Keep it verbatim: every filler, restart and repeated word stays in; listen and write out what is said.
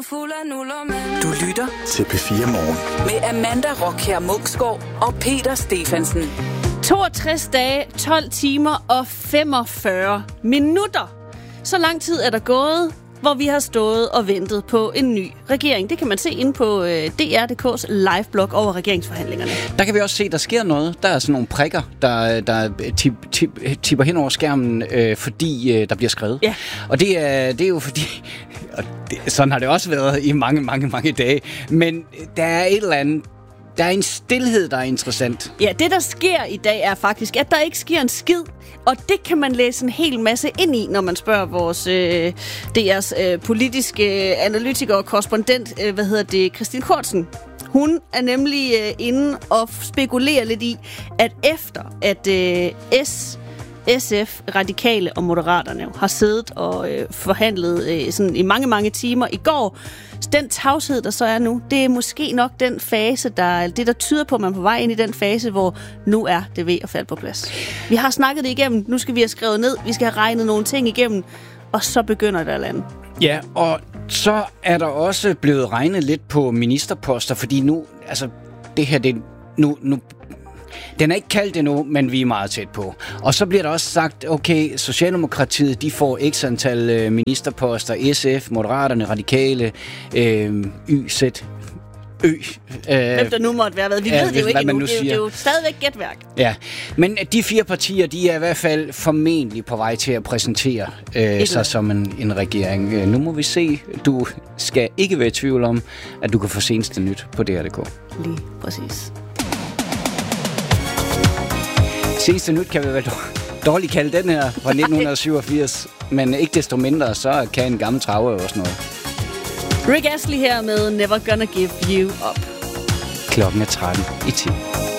Du lytter til P fire Morgen med Amanda Rockher Munksgaard og Peter Stephensen. toogtres dage, tolv timer og femogfyrre minutter. Så lang tid er der gået, hvor vi har stået og ventet på en ny regering. Det kan man se inde på øh, D R punktum d k's liveblog over regeringsforhandlingerne. Der kan vi også se, der sker noget. Der er sådan nogle prikker, der, der tip, tip, tipper hen over skærmen, øh, fordi øh, der bliver skrevet. Ja. Og det er, det er jo fordi... Og det, sådan har det også været i mange, mange, mange dage. Men der er et eller andet... Der er en stilhed, der er interessant. Ja, det der sker i dag er faktisk, at der ikke sker en skid. Og det kan man læse en hel masse ind i, når man spørger vores øh, D R's øh, politiske analytiker og korrespondent, øh, hvad hedder det, Christine Kortsen. Hun er nemlig øh, inde og spekulerer lidt i, at efter at øh, S... S F, Radikale og Moderaterne har siddet og øh, forhandlet øh, sådan i mange, mange timer i går. Den tavshed, der så er nu, det er måske nok den fase, der, det der tyder på, at man er på vej ind i den fase, hvor nu er det ved at falde på plads. Vi har snakket det igennem, nu skal vi have skrevet ned, vi skal have regnet nogle ting igennem, og så begynder det at lande. Ja, og så er der også blevet regnet lidt på ministerposter, fordi nu, altså det her, det nu... nu Den er ikke kaldt endnu, men vi er meget tæt på. Og så bliver der også sagt, okay, Socialdemokratiet, de får x antal øh, ministerposter, S F, Moderaterne, Radikale, øh, Y, Z, Ø. Øh, Hvem der nu måtte være hvad. Vi ja, ved det jo ikke endnu. Nu det, er jo, det er jo stadigvæk gætværk. Ja, men de fire partier, de er i hvert fald formentlig på vej til at præsentere øh, sig som en, en regering. Øh, nu må vi se. Du skal ikke være i tvivl om, at du kan få seneste nyt på D R punktum d k. Lige præcis. Seneste nyt kan vi vel dårligt kalde den her fra nitten syvogfirs, men ikke desto mindre, så kan en gammel trave også noget. Rick Astley her med Never Gonna Give You Up. Klokken er tretten i ti.